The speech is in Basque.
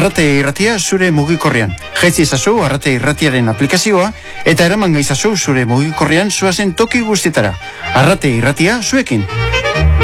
Arrate Irratia zure mugikorrean. Jaitzi ezazu Arrate Irratiaren aplikazioa eta eraman gaizazu zure mugikorrean zoazen toki guztietara. Arrate Irratia zuekin.